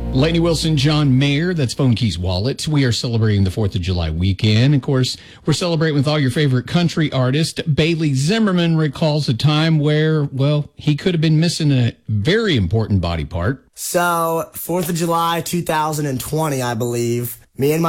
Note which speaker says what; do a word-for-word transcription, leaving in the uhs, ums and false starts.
Speaker 1: Lainey Wilson, John Mayer, that's Phone Keys Wallet. We are celebrating the fourth of July weekend. Of course, we're celebrating with all your favorite country artists. Bailey Zimmerman recalls a time where, well, he could have been missing a very important body part.
Speaker 2: So, fourth of July, two thousand twenty, I believe, me and my